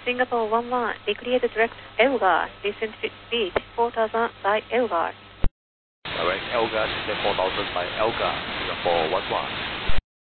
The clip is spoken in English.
Singapore 11, declared direct Elgar, descent speed 4000 by Elgar. Direct Elgar, descent 4000 by Elgar, Singapore 11.